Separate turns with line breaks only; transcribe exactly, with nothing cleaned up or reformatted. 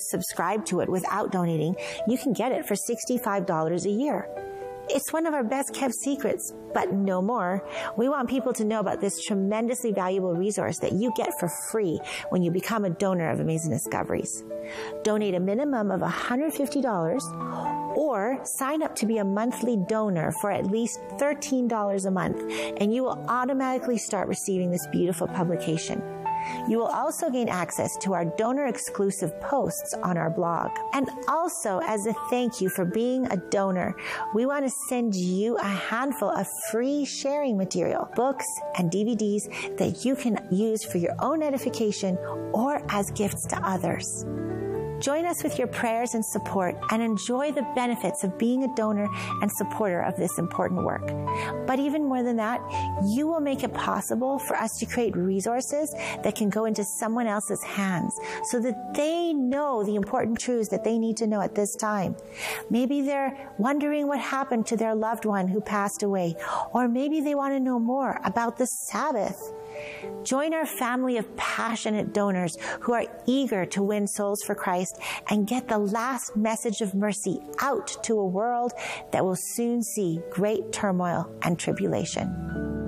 subscribe to it without donating, you can get it for sixty-five dollars a year. It's one of our best kept secrets, but no more. We want people to know about this tremendously valuable resource that you get for free when you become a donor of Amazing Discoveries. Donate a minimum of one hundred fifty dollars or sign up to be a monthly donor for at least thirteen dollars a month, and you will automatically start receiving this beautiful publication. You will also gain access to our donor-exclusive posts on our blog. And also, as a thank you for being a donor, we want to send you a handful of free sharing material, books and D V Ds that you can use for your own edification or as gifts to others. Join us with your prayers and support and enjoy the benefits of being a donor and supporter of this important work. But even more than that, you will make it possible for us to create resources that can go into someone else's hands so that they know the important truths that they need to know at this time. Maybe they're wondering what happened to their loved one who passed away, or maybe they want to know more about the Sabbath. Join our family of passionate donors who are eager to win souls for Christ and get the last message of mercy out to a world that will soon see great turmoil and tribulation.